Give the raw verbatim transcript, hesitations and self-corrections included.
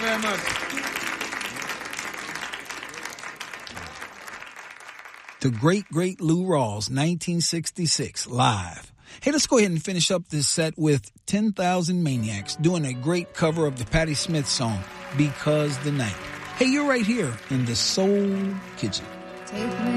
very much. The great, great Lou Rawls, nineteen sixty-six, live. Hey, let's go ahead and finish up this set with ten thousand Maniacs doing a great cover of the Patti Smith song, Because the Night. Hey, you're right here in the Soul Kitchen. Take me